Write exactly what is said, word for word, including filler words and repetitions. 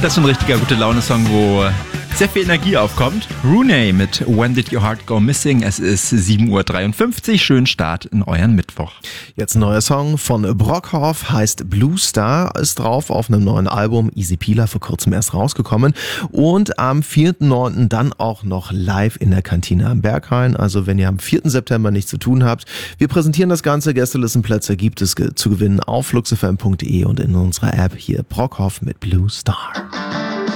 Das ist ein richtiger gute Laune-Song, wo sehr viel Energie aufkommt. Rooney mit When Did Your Heart Go Missing? Es ist sieben Uhr dreiundfünfzig. Schönen Start in euren Mittwoch. Jetzt ein neuer Song von Brockhoff, heißt Blue Star, ist drauf auf einem neuen Album, Easy Peeler, vor kurzem erst rausgekommen. Und am vierten neunten dann auch noch live in der Kantine am Berghain. Also wenn ihr am vierten September nichts zu tun habt, wir präsentieren das Ganze. Gästelistenplätze gibt es ge- zu gewinnen auf fluxfm punkt de und in unserer App hier Brockhoff mit Blue Star.